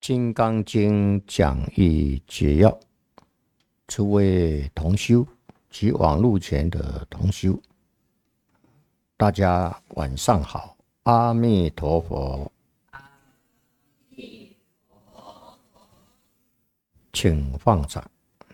金刚经讲义解要，诸位同修及网络前的同修，大家晚上好，阿弥陀佛。请放掌。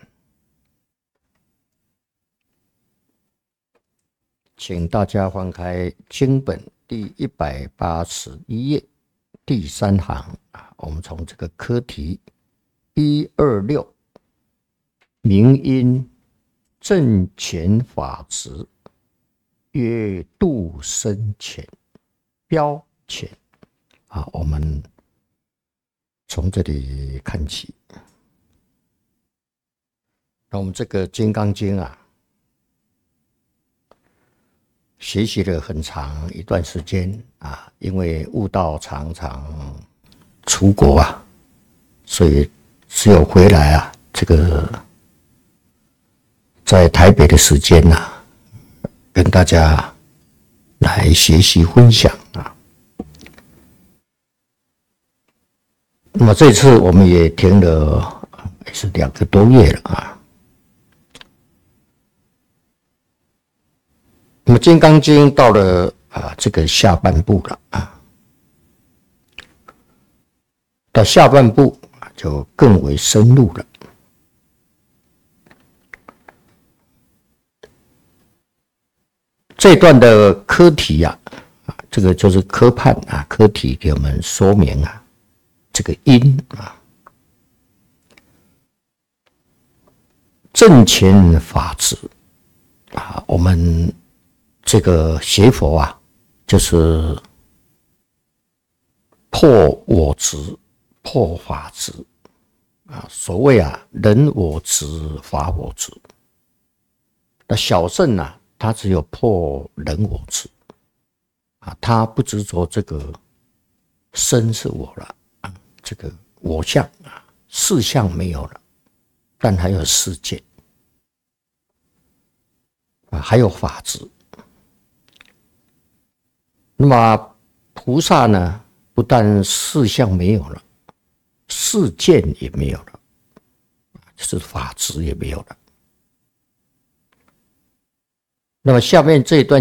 请大家翻开经本第181页第3行，我们从这个科题126明因正前法执，曰度深浅标浅，我们从这里看起。那我们这个《金刚经》学习了很长一段时间因为悟道常常出国所以只有回来这个在台北的时间跟大家来学习分享那么这次我们也停了也是2个多月了那么《金刚经》到了这个下半部了到下半部就更为深入了。这段的科题这个就是科判科题给我们说明这个因正前法执我们这个学佛就是破我执破法执所谓人我执法我执，那小乘他只有破人我执他不执着这个身是我了这个我相事相没有了，但还有世界还有法执。那么菩萨呢，不但事相没有了，世见也没有了，就是法执也没有了。那么下面这一段